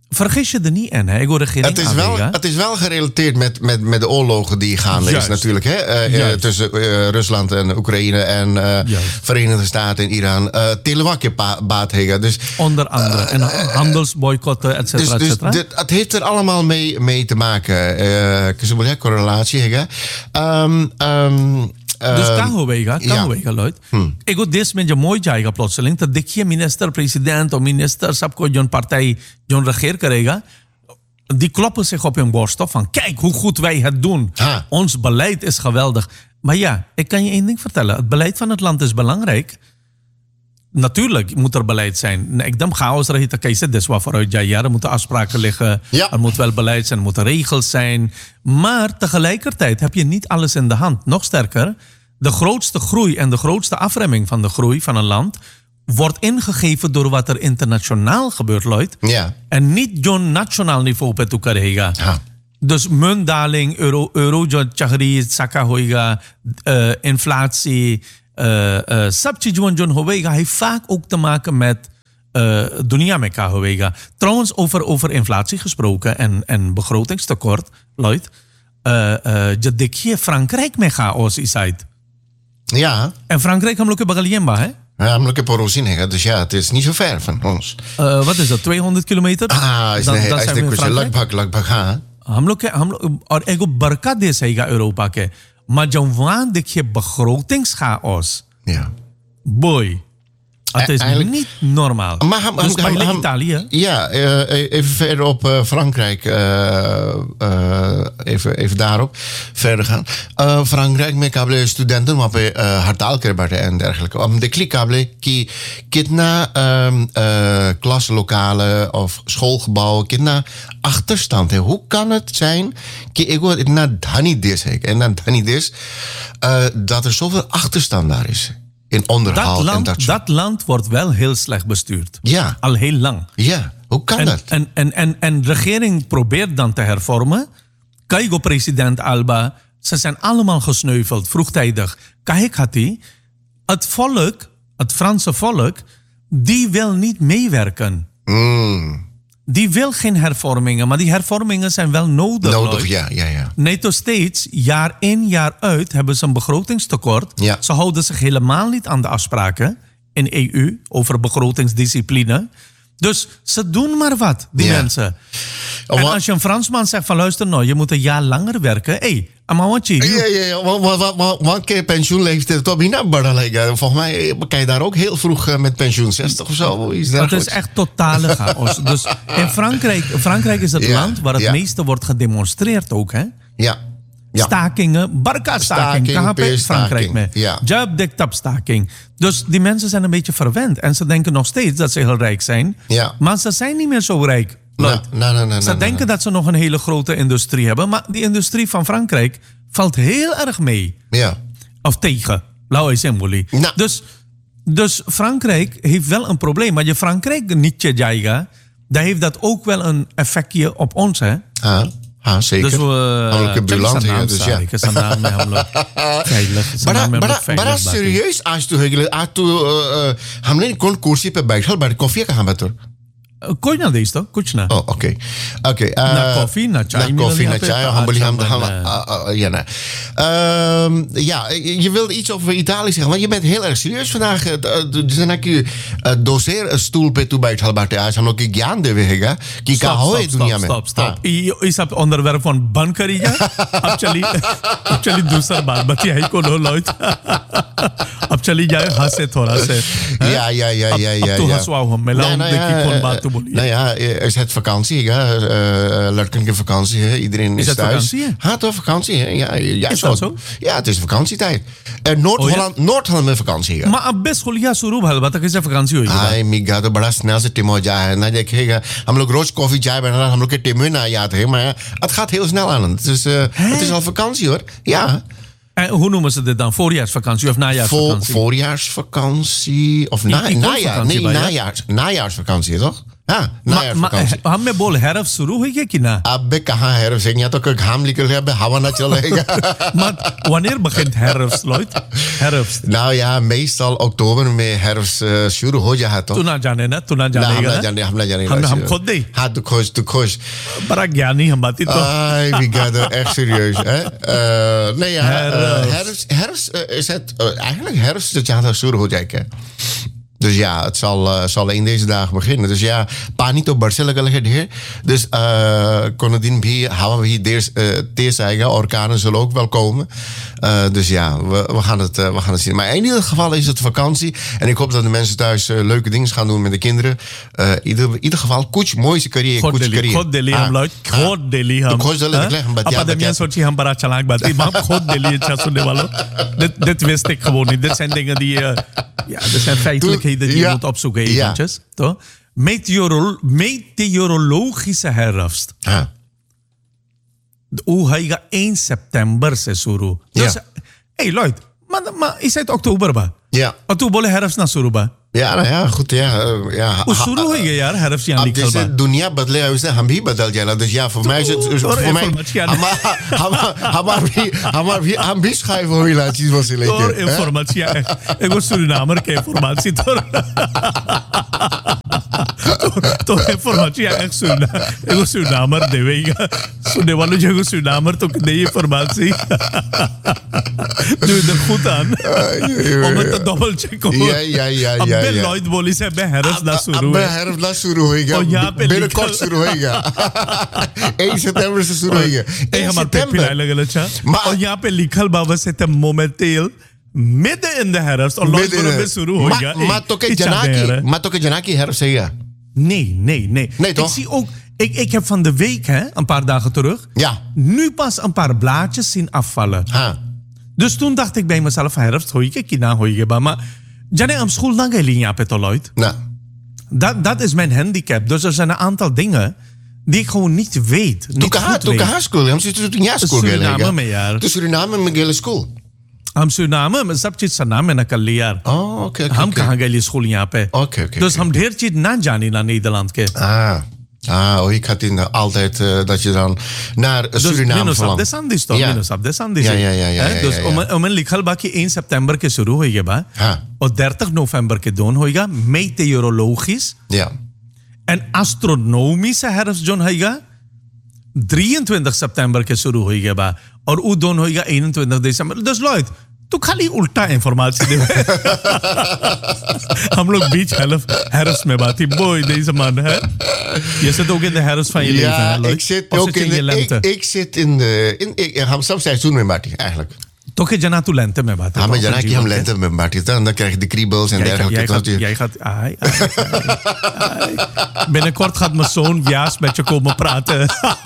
vergis je er niet in, hè? Ik hoor regering
Het is, wel,
aanwegen.
het is wel gerelateerd met, met, met de oorlogen die gaande
Juist.
is natuurlijk. Hè? Uh, uh, tussen uh, Rusland en Oekraïne en uh, Verenigde Staten en Iran. Uh, Telewakje baat hega. Dus,
Onder andere. Uh, en handelsboycotten, et cetera,
dus,
et cetera.
Dus dit, het heeft er allemaal mee, mee te maken. Uh, correlatie hega. Um, um,
Dus kan wega, kan
ja.
wega, Lloyd.
Hmm.
Ik wil dit met je mooi jaiga plotseling. Dat dik je minister, president of minister, sabko zo'n partij, zo'n regeer krijgen. Die kloppen zich op hun borst op van kijk hoe goed wij het doen.
Ha.
Ons beleid is geweldig. Maar ja, ik kan je één ding vertellen. Het beleid van het land is belangrijk. Natuurlijk moet er beleid zijn. Ik denk chaos er te kiezen. Dus wat vooruit ja, ja, er moeten afspraken liggen.
Ja.
Er moet wel beleid zijn, er moeten regels zijn. Maar tegelijkertijd heb je niet alles in de hand. Nog sterker, de grootste groei en de grootste afremming van de groei van een land wordt ingegeven door wat er internationaal gebeurt, Lloyd.
Ja.
En niet zo'n nationaal niveau per toekarega.
Ha.
Dus muntdaling, euro, euro, chagri, saka hoiga, uh, inflatie, Sabchijuan John Howega heeft vaak ook te maken met uh, dunia meka Howega. Trouwens, over, over inflatie gesproken en, en begrotingstekort, Lloyd. Je dik je Frankrijk mega os isait.
Ja.
En Frankrijk hebben we ook Bagaliemba, hè?
Ja, maar ik heb er zin in, dus ja, het is niet zo ver van ons.
Uh, wat is dat, tweehonderd kilometer?
Ah, is
dan,
nee,
dan
is
zijn we in Frankrijk.
Lakbak, Lakbak, ha.
हम लोग के हम लोग और एगो बरका देश है यूरोपा के maar जब वहां देखिए begrotingschaos.
Ja.
Boy. Het is
Eigenlijk,
niet normaal.
Maar ham,
dus
ham,
bij
ham,
Italië.
Ja, uh, even verder op uh, Frankrijk. Uh, uh, even, even daarop verder gaan. Uh, Frankrijk met kable studenten maar bij uh, hartaalkerbaarden en dergelijke. Om de klikkable ki kitna um, uh, klaslokalen of schoolgebouwen kitna achterstand. He. Hoe kan het zijn ki ego na dhani des en na dhani des uh, dat er zoveel achterstand daar is? In onderhoud
dat land,
en dat soort.
dat land wordt wel heel slecht bestuurd.
Ja.
Al heel lang.
Ja, hoe kan
en,
dat?
En, en, en, en de regering probeert dan te hervormen. Kijk, president Alba, ze zijn allemaal gesneuveld, vroegtijdig. Kijk, had hij. Het volk, het Franse volk, die wil niet meewerken.
Mm.
Die wil geen hervormingen, maar die hervormingen zijn wel nodig.
Nodig, ja, ja, ja.
NATO States, jaar in, jaar uit, hebben ze een begrotingstekort.
Ja.
Ze houden zich helemaal niet aan de afspraken in E U over begrotingsdiscipline. Dus ze doen maar wat, die
ja.
mensen.
Oh,
en als je een Fransman zegt van luister nou, je moet een jaar langer werken. Hé, hey, amawatje.
Ja, ja, ja. Want keer pensioenleeftijd toch niet naar Bardalega. Volgens mij kan je daar ook heel vroeg met pensioen, zestig of zo. Is
het is echt totale chaos. Dus in Frankrijk, Frankrijk is het
ja,
land waar het
ja.
meeste wordt gedemonstreerd ook, hè?
Ja. Ja.
Stakingen, barka-staking, K H P Frankrijk mee.
Ja.
Job dictap staking. Dus die mensen zijn een beetje verwend. En ze denken nog steeds dat ze heel rijk zijn.
Ja.
Maar ze zijn niet meer zo rijk.
Nou, nou, nou, nou,
ze
nou,
denken
nou.
dat ze nog een hele grote industrie hebben. Maar die industrie van Frankrijk valt heel erg mee.
Ja.
Of tegen. Lauwe symboli.
Nou.
Dus, dus Frankrijk heeft wel een probleem. Maar je Frankrijk niet je jaiga, dan heeft dat ook wel een effectje op ons, hè?
Ah. Ah, zeker.
Dus we...
Uh, buurland, ja, dus ja.
Ik is naam met hem veilig.
Maar serieus, als tu als tu हमने कौन कुर्सी पे बैठल बैठ कॉफी कहाँ बैठो?
कोई ना देश तो कुछ ना.
Oh, oké. Oké.
Na koffie, na chai.
Na koffie, na chai. Ham beli ham ham.
Uh,
Ja, nee. Uh, ja, je wilde iets over Italië zeggen, want je bent heel erg serieus vandaag. zijn ik je doseer stoel पे तू बैठल बाटे आज हम लोग की ज्ञान देवे हैगा कि का होए दुनिया में.
Stop, stop. ये सब onderwerp van बंद करिएगा. अब चली अब चली दूसरा बात बतियाई को लो लॉयड. अब चली जाए हंसे थोड़ा से.
Ja, ja, ja, ja, ja.
अब तो हंसवाओ हम मैं लाऊं देखी कौन बात तो बोली.
Nou ja, er is het vakantie, ja. Uh, Lerken vakantie, hè. Iedereen is,
is het
thuis.
vakantie?
Ja, toch vakantie, hè. Ja, ja,
is
zo.
dat zo?
Ja, het is vakantietijd. Uh, Noord-Holland,
oh, ja?
Noord-Holland met vakantie, ja.
Maar अब बस खुलिया शुरू भल बता कैसे vakantie हुई.
हाय मिगा तो बड़ा स्नेह से टिमो जाए ना देखेगा हम लोग रोज कॉफी चाय बना हम लोग के टिमो ना याद है maar het gaat heel snel aan het is uh, het is al vakantie hoor ja.
En hoe noemen ze dit dan? Voorjaarsvakantie of najaarsvakantie?
Voor, voorjaarsvakantie of na, najaar, nee, najaars, najaarsvakantie toch? हाँ नायरvakantie.
Maar हम में बोल herfst शुरू हुई है कि ना?
अबे कहाँ herfst है? या तो कोई घाम निकल गया, अबे हवा ना चल रहेगा.
Maar wanneer begint herfst, Lloyd? Herfst.
Nou ja, meestal oktober में herfst uh, शुरू हो जाता
तू
तो.
ना जाने ना, तू ना
ना
जानेगा
हम ना
ना?
जाने, हम ना जाने.
हम हम खुद नहीं.
हाँ तू खुश, तू खुश.
बड़ा ज्ञानी हम बाती तो.
Ai, wie gaat er echt serieus, hè? Uh, nee, ja,
Herfst.
uh, herfst, herfst uh, is het uh, eigenlijk herfst dat jaar शुरू हो जाएगा. Dus ja, het zal, uh, zal in deze dagen beginnen. Dus ja, पानी तो बरसे लगा लगे ढेर. Dus uh, कोनो दिन भी हवा भी देर uh, teers आएगा. Orkanen zullen ook wel komen. Uh, dus ja, we, we, gaan het, uh, we gaan het zien. Maar in ieder geval is het vakantie. En ik hoop dat de mensen thuis uh, leuke dingen gaan doen met de kinderen. Uh, in ieder, ieder geval, कुछ mooie carrière,
खुद
कुछ
दिल्ली,
carrière.
खुद दिल्ली हम लोग, खुद दिल्ली हम.
खुद दिल्ली निकले हम,
Apa
ja,
de
ja.
mensen soort हम बड़ा चालाक बात है. Maar खुद दिल्ली अच्छा सुनने वालों. Dit, dit wist ik gewoon niet. Dit zijn dingen die, uh, ja, dit zijn feitelijkheden die je
Ja.
moet opzoeken
Ja.
eventjes. Toch? Meteoro, meteorologische herfst.
Ah.
Hoe ga één september se शुरू. Dus,
Ja.
hey Lloyd, maar, maar is het oktober ba?
Ja.
और तू बोले herfst ना शुरू बा.
Ja, nou ja, goed, ja. uh, ja
वो शुरू हो गया यार herfst यहाँ
अब
लिखल
जैसे
बा.
दुनिया बदले है वैसे हम भी बदल जाएगा. Dus ja, voor mij is het dus
door
voor mij
informatie aan-
हमार भी हमार भी हम भी schrijven hoe je laat zien wat ze
Door
lekker.
informatie. Ik was Surinamer, ke informatie door. Door informatie echt Surinamer. Ik was Surinamer, de wegen. Sunne वालों जो Surinamer तो नहीं informatie. Doe er goed aan. Om het te double checken.
Ja, ja, ja,
अब
ja,
मैं
ja.
Lloyd बोली से मैं herfst ना शुरू
अब
है.
herfst ना शुरू होएगा.
और यहाँ पे
binnenkort
लिखा-
शुरू होएगा. één september से शुरू होएगा.
Hey,
één
हमारे पे
september.
पिलाए लगे लच्छा.
Maar-
और यहाँ पे लिखल बाबा से ते momenteel midden in de herfst. और Lloyd
Midden in-
बोलो में शुरू हो गया.
Maar- maar toch que Janaki, maar toch que Janaki herfst है.
Nee, nee, nee.
Nee, toch?
Ik zie ook... Ik, ik heb van de week, hè, een paar dagen terug...
Ja.
nu pas een paar blaadjes zien afvallen.
Ha.
Dus toen dacht ik bij mezelf... herfst, hoor je, kina, hoor je, maar... Jane, am school dan ga je pe to Lloyd.
Nou.
Dat, dat is mijn handicap. Dus er zijn een aantal dingen... die ik gewoon niet weet.
Toen
Niet
ka
goed
toen ka
weet.
high school, हम सिर्फ toen jaar school
Suriname में यार.
तो Suriname में गेले school.
हम सुनाम में सब चीज सना में नकल ली यार.
Oh, oké, oké.
हम
oké.
कहाँ गए स्कूल यहाँ पे.
Oké, oké,
Dus
oké.
हम ढेर चीज ना जानी ना Nederland के.
Ah. Ah, oh, ik had in de, altijd uh, dat je dan naar uh,
Dus
Suriname
minus
verlangt.
op de Sandis toch?
Ja.
Minus op de Sandis.
Ja, ja, ja, ja,
Hè?
ja,
Dus
ja, ja.
om om een likhal ba ki één september के शुरू होएगा बा
हाँ.
और dertig november के दोन होएगा meteorologisch
Ja.
en astronomische herfst zone होएगा drieëntwintig september के शुरू होएगा बा और वो दोन होएगा eenentwintig december. Dus Lloyd, तू खाली उल्टा informatie दे. हम लोग बीच herfst में बात ही boy deze man है. Je zit ook in de herfst van je leven, hè,
Ja,
Lloyd?
ik zit
Of
ook
je
in de,
je lente?
ik, ik zit in de, in, ik, ik ga soms seizoen met Marty, eigenlijk.
Toch je jana tu lente में बात है.
Ja, maar
toch?
dan heb je hem lente met Marty, dan, dan krijg je de kriebels en
Jij, gaat-
dergelijke.
jij, gaat,
Dat je-
jij gaat... Ai, ai, ai, ai. Binnenkort gaat mijn zoon Viaas met je komen praten.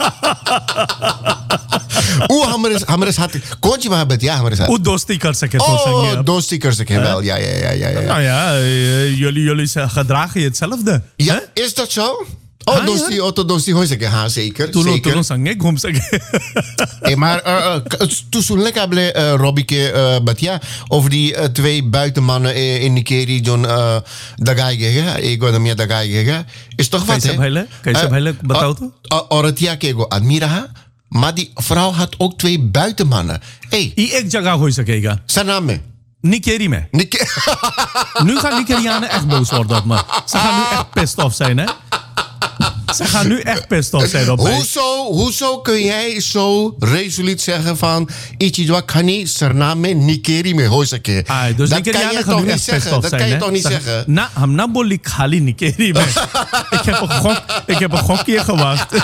Oeh, hammer is, hammer is hard. Kontje maar bet, ja, hammer is hard.
Hoe dosti kan ze het
Oh,
zeggen?
those stickers ik wel. Ja, ja, ja, ja, ja.
Nou ja, eh, jullie, jullie ze- gedragen je hetzelfde.
Ja,
hè?
is dat zo? Oh,
Ah,
dosti,
ja.
oh, dosti, hoor ik. Ja, zeker,
Toen toen
zeker.
sang ik om zeggen.
Hey, maar uh, uh, toen zo lekker ble, uh, Robbie, uh, but ja, over die uh, twee buitenmannen uh, in Nikeri, John uh, Dagay Gega, ego na meer Dagay Gega, is toch wat,
Kan je
hè?
ze bellen? Kan je ze bellen? Betaalt u?
Oratia kego admira, maar die vrouw had ook twee buitenmannen. Hey,
I ek jaga hoor ze kijken.
Saname.
Nikeri me.
Nik
Nu gaan Nikerianen echt boos worden op me. Ze gaan nu echt pissed off zijn, hè? Ze gaan nu echt pissed off zijn op mij.
Hoezo, hoezo kun jij zo resoluut zeggen van Ichidwa Kani Sername Nikeri me Hosake?
Ah, dus
dat kan
Nigerianen
je
gaan
toch
nu
niet
echt pissed
zeggen?
off
Dat
zijn,
kan je
hè?
toch niet
Ze-
zeggen?
Na, hamna boli khali Nikeri me. ik, heb een gok, ik heb een gokje gewacht.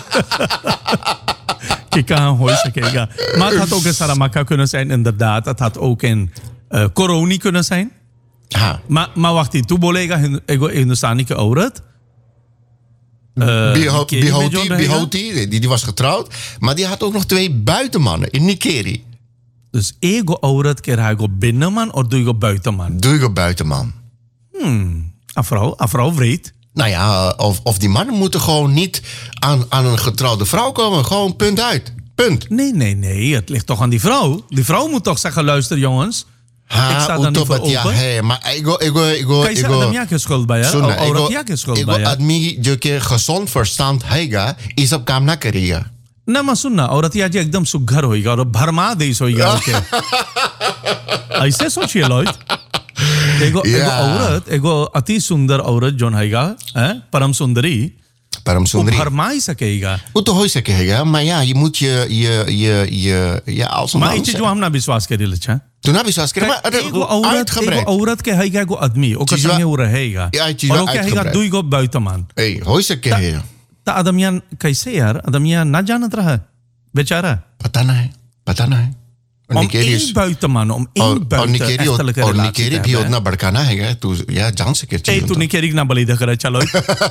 Kijk aan hoor ze Maar het had ook in Saramaka kunnen zijn, inderdaad. Het had ook in uh, Koroni kunnen zijn.
Ha.
Maar, maar wacht even, toen bolega Hindustani ke aurat. Uh,
Bihoti,
Nikeri me
Bihoti,
John
Bihoti, die, die was getrouwd. Maar die had ook nog twee buitenmannen in Nikeri.
Dus ego aurat keer hij go binnenman of doe je go buitenman?
Doe je buitenman.
Een vrouw, een vrouw vreed.
Nou ja, of, of die mannen moeten gewoon niet aan, aan een getrouwde vrouw komen. Gewoon punt uit. Punt.
Nee, nee, nee. Het ligt toch aan die vrouw. Die vrouw moet toch zeggen, luister jongens.
हाँ,
ik sta
वो
daar
तो
niet voor
बतिया
open.
है maar एगो एगो एगो
Kijk,
एगो
Adam, क्या schuld bij है?
सुन ना,
औरत
एगो
क्या schuld
एगो
bij है?
आदमी जो कि gezond verstand हैगा ये सब काम ना करेगा
ना मैं सुनना औरत या जी एकदम सुघर होएगा और भरमा देश होएगा ओके ऐसे सोचिए लॉयड एगो एगो
Yeah.
औरत एगो अति सुंदर औरत जोन हैगा हैं परम सुंदरी
परम
वो
सुंदरी
भरमा ही सकेगा
वो तो हो सकेगा maar ja je moet je je je je ja als een
maar
man
iets जो हम ना विश्वास करेले अच्छा
toen heb je zoals keren maar
एगो औरत एगो
uitgebreid
औरत के हैगा एगो आदमी ओकर
चीज़वा-
संगे वो रहेगा
Ja, चीज़वा
और ओके हैगा
uitgebreid.
दुई गो बैतमान
hey हो सकेगा
ता आदमियान कैसे यार आदमियान ना जानत रहा बेचारा
पता ना है पता ना है और
om
Nigeria is
één buitenman om
और
één
और
buiten
Nigeria
echtelijke
और
relatie
Nigeria
te
भी
hebben,
उतना बड़काना है तू या जान सके
hè? Hey, toen ik Erik naar Bali dacht, चलो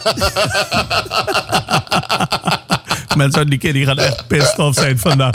mensen uit Nigeria gaan echt pissed off zijn vandaag.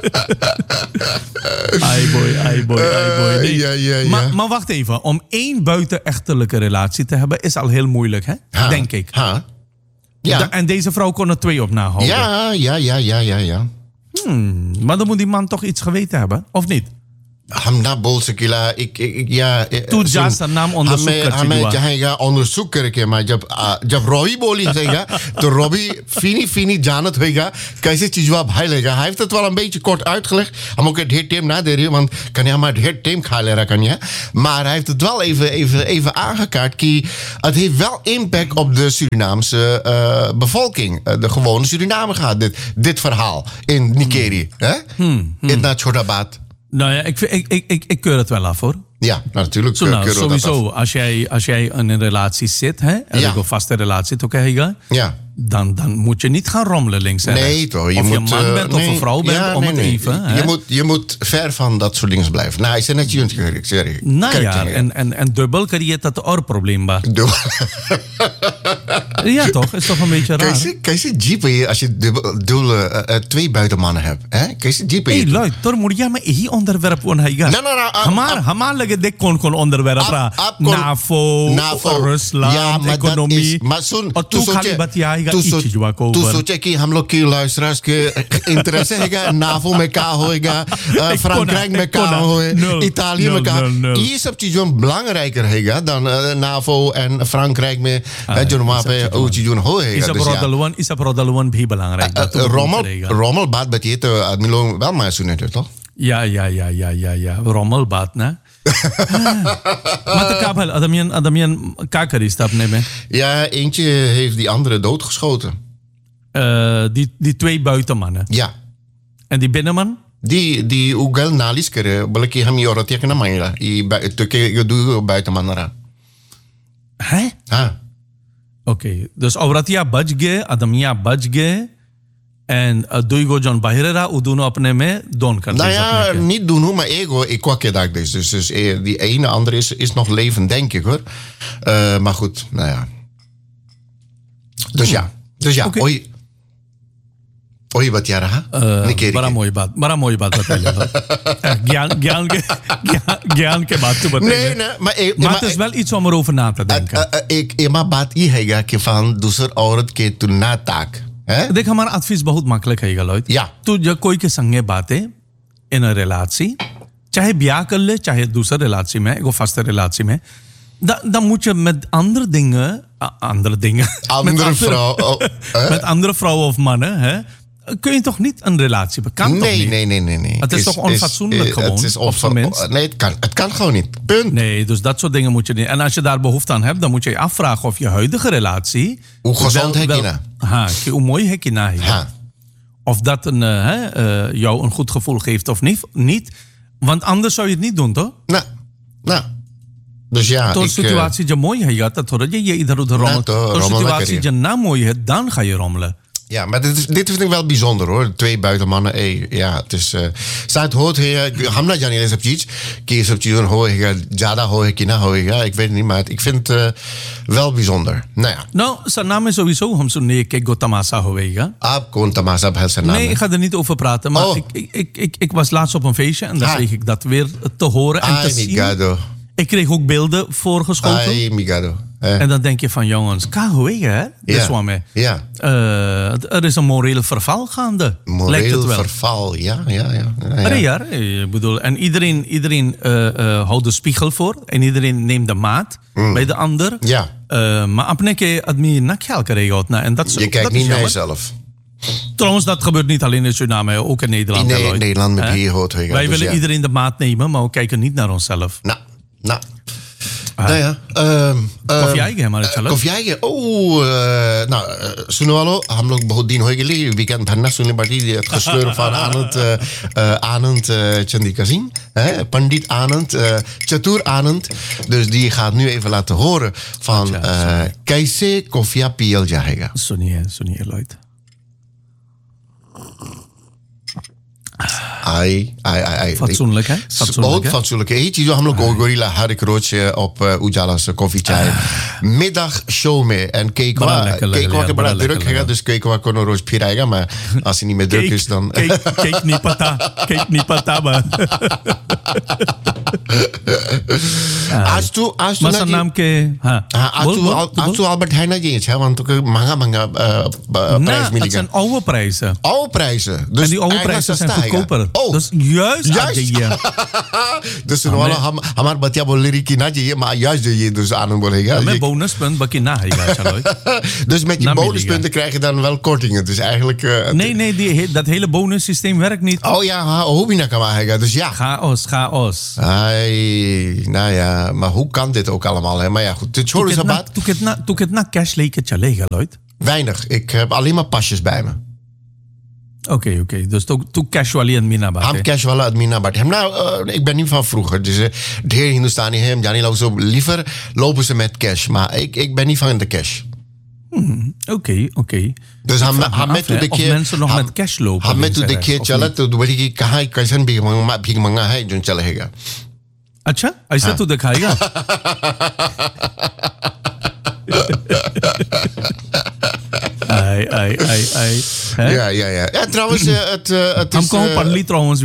Ai boy, ai boy, ai boy. Nee.
Ja, ja, ja.
Maar, maar wacht even, om één buitenechtelijke relatie te hebben is al heel moeilijk, hè?
Ha,
Denk ik.
ha ja
Da- en deze vrouw kon er twee op nahouden.
ja ja ja ja ja ja
Hmm, maar dan moet die man toch iets geweten hebben, of niet?
हम ना बोल सकेला एक, एक, एक या
तू जा सर नाम onderzoek
हमें
कर
हमें
चुका।
चाहेगा onderzoek करके मैं जब आ, जब रॉबी बोली जाएगा तो रॉबी fini fini जानत होएगा कैसे चीजवा भाई लेगा hij heeft het wel een beetje kort uitgelegd हम ook het heer Tim naderen want kan ja maar het heer Tim gaan leren kan ja maar hij heeft het wel even even even aangekaart ki het heeft wel impact op de Surinaamse uh, bevolking uh, de gewone Suriname gaat dit dit verhaal in Nigeria hè
Hmm,
in Nachorabad.
Nou ja, ik, vind- ik, ik, ik, ik keur het wel af hoor.
Ja, natuurlijk.
Zo,
uh,
nou,
keuren we dat af.
sowieso, als jij, als jij in een relatie zit, hè, en
Ja.
ook een vaste relatie toch krijgen,
Ja.
dan, dan moet je niet gaan rommelen links en
Nee,
rechts.
toch. Je
of
moet,
je man
uh,
bent of
nee,
een vrouw bent,
ja,
om
nee,
het
nee.
even. Hè?
Je moet, je moet ver van dat soort dingen blijven. Nou, ik zeg net je ik zeg ik.
Nou ja, en, en, en dubbel creëert dat een oorprobleem. Maar. Ja, toch? Is toch een beetje raar?
Kijk eens jeepen als je dubbel, dubbel, uh, uh, twee buitenmannen hebt. Kijk eens jeepen.
Hé, luid, toch moet je maar hier onderwerp van hij gaat.
Nee, nee, nee.
Hamar, hamar lege dik kon kon onderwerp ra. NAVO,
NAVO,
Rusland,
ja, maar
economie.
Dat is, maar zo'n,
और तू खाली बतियाएगा
तू
इस
सोच-
चीज़ को
तू
ऊपर।
सोचे कि हम लोग की luisteraars के इंटरेस्ट हैगा नाफो में क्या होएगा uh,
Ik
फ्रांक्राइक
kon-
में
ik
क्या
kon-
होए
nul,
Italië
nul,
में क्या
nul, nul.
ये सब चीजों belangrijker हैगा dan uh, NAVO en Frankrijk में uh, जो वहाँ पे वो चीजों होएगा
Isa Brodaluan, Isa Brodaluan भी belangrijk. Dat moet
रोमल
regelen.
रोमल बात बताइए तो आदमी लोग wel maar सुने थे toch
Ja, ja, ja, ja, ja, ja. Rommelbad, ne? Maar de kabel, Adamian, Adamian Kaker is dat nee,
ja eentje heeft die andere doodgeschoten
uh, die, die twee buitenmannen.
ja
En die binnenman?
die die ugal nalis करे बोले कि हम ये औरत या ना मांगेगा ये तो के ये दो buitenman रहा
Hè?
हाँ
Oké, okay. Dus Auratia बच गए, Adamia बच गए. En uh, Duigo John Bahirera, Uduno अपने में दोन कर
Nou
deze
ja,
plekken.
niet doen hoor, maar ego, ik kwak je daar dus. Dus, dus eh, die ene andere is, is nog levend, denk ik hoor. Uh, maar goed, nou ja. Dus ja, dus ja,
Okay.
oei. Oei, wat jij रहा?
Uh, बड़ा मोई बात बड़ा मोई बात बताइए ज्ञान ज्ञान के ज्ञान ज्ञान के बात तो
Nee,
बताइए
nee, maar... eh,
maar
maar
het is wel iets om erover na te
eh,
denken.
eh, eh, ik, eh, maar baat ही हैगा कि van दूसर औरत के तू ना ताक है
देख हमारा advies बहुत makkelijk है गलोइत
Ja.
तू जब कोई के संगे बातें in een relatie चाहे ब्याह कर ले चाहे दूसरे relatie में एगो vaste relatie में dan, dan moet je met andere dingen uh, andere dingen
Andere
met
vrouw, oh, hè?
met andere vrouwen of mannen hè, kun je toch niet een relatie hebben? Kan toch
Nee,
niet?
nee, nee, nee, nee.
Het is toch onfatsoenlijk
eh,
gewoon,
Het is
op zijn
onfa-
minst?
Nee, het kan, het kan gewoon niet. Punt.
Nee, dus dat soort dingen moet je niet. En als je daar behoefte aan hebt, dan moet je je afvragen of je huidige relatie...
Hoe gezond heb je
wel-
nou?
Ha, hoe mooi heb je nou?
Ha.
Of dat een, uh, hè, uh, jou een goed gevoel geeft of niet. niet. Want anders zou je het niet doen, toch?
Nou, nou. Dus ja,
Tot
ik...
situatie je mooi hebt, dat hoor je je ieder uur rommelen.
toch,
Tot
rommel
situatie
lekker,
je na mooi hebt, dan ga je rommelen.
Ja, maar dit, is, dit vind ik wel bijzonder hoor. Twee buitenmannen. Hey, ja, het is... Uh, Saat hoort है हम ना जाने ये सब चीज कि ये सब चीजें होएगा ज्यादा होए कि ना होएगा ik weet het niet maar ik vind het uh, wel bijzonder. Nou ja.
Nou, zijn naam is sowieso हम सुनने के गो तमाशा होएगा.
आप कौन तमाशा भैल से नाम
Nee, ik ga er niet over praten. Maar
Oh.
ik, ik, ik, ik, ik was laatst op een feestje en dan
Ah.
kreeg ik dat weer te horen en te
Ay,
zien.
migado.
Ik kreeg ook beelden voorgeschoten.
Ay, migado. Eh.
En dan denk je van jongens, kahwege hè?
Ja.
Dus waarmee.
Ja.
Uh, er is een moreel verval gaande. Lijkt het
Moreel
wel.
verval, ja, ja, ja. ja,
Ja.
ja.
ja, ik bedoel, en iedereen, iedereen uh, uh, houdt de spiegel voor. En iedereen neemt de maat
Mm.
bij de ander.
Ja.
Uh, maar op een keer had me nakjelke regelt. Nou, en dat is,
Je kijkt
dat
niet
is
naar
jammer.
jezelf.
Trouwens, dat gebeurt niet alleen in Suriname, ook in Nederland.
In
hè,
Ne-
Lloyd.
Nederland met
Hè?
hier hoort.
Wij
dus
willen
ja.
iedereen de maat nemen, maar we kijken niet naar onszelf.
Nou, nou. Nou ja. Um,
Koffie आएगी हमारे चलो
कॉफी आएगी ओह nou सुनो वालों हम लोग बहुत दिन हो गए weekend भरना सुनने बाटी het gesleur van Anand uh, uh, Anand uh, Chandikazin hè Pandit Anand uh, Chatur Anand dus die gaat nu even laten horen van uh, कैसे कॉफिया पियल जाएगा
सुनिए सुनिए Lloyd.
आई आई आई
Fatsoenlijk, hè? Fatsoenlijk,
बहुत
hè?
fatsoenlijk है ये चीज़ों हम लोग गोरिल्ला हर एक रोज op uh, Ujala से कॉफी चाय middag show में en Kekwa
बड़ा lekker लग
Kekwa
रहा
के
है,
बड़ा
बड़ा
druk
lekker
है
लग
dus Kekwa को रोज फिर आएगा maar als hij niet meer druk is dan
Kijk, kijk niet pata. Kijk niet pata, man.
आज तू आज तू
Masa
ना
naam ke... Ha.
हाँ आज
Bol,
तू
bol,
आज
bol.
तू Albert Heijn ना je है want ook महंगा महंगा
Nou,
prijs
het
मिलेगा
zijn oude prijzen.
oude prijzen dus
En die oude
eigenlijk
prijzen zijn
सस्ता है
goedkoper.
oh
Dus juist,
Juist.
आज जाइए.
dus सुनो वाला हम हमारे बतिया बोल रही कि ना जाइए मैं आज जाइए dus आनंद बोलेगा
Met bonuspunt bakje na, chalo.
dus met je
Na
bonuspunten krijg je dan wel kortingen dus eigenlijk uh,
Nee, nee, die, he- dat hele bonussysteem werkt niet.
oh ja हाँ वो भी ना कमाएगा dus ja
Chaos, chaos.
Ai, nou ja, maar hoe kan dit ook allemaal? Hè? Maar ja, goed. Het
Toen
is
ik
na,
het na- toen ik het na- toen ik het na cash leek het chalega, Lloyd.
weinig. Ik heb alleen maar pasjes bij me.
Oké, oké. Dus toen toen casually en mina
Ham
baat.
cash wala admina but hem. Nou, uh, ik ben niet van vroeger. Dus uh, de heer Hindustani hem, Jani lopen zo liever lopen ze met cash. Maar ik, ik ben niet van de cash.
Oké, oké.
Dus
Ik
हम
vraag me
हमें
af,
तो
hè,
देखिए
of mensen nog met cash lopen.
हमें
in
तो
Zeeland,
देखिए
of
चला
niet?
तो बोली कि कहाँ कैसन भीख मंगा भीख मंगा है जो चलेगा
अच्छा ऐसा तो दिखाएगा आई आई आई आई
ja ja ja ja trouwens uh, het uh, het is
हमको
uh,
पढ़ ली trouwens